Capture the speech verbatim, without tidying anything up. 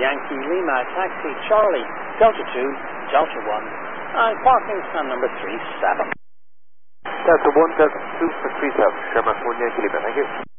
Yankee Lima, taxi Charlie, Delta two, Delta one, and parking stand number three seven. Delta one, Delta two for three seven, Sherman one Yankee Lima, thank you.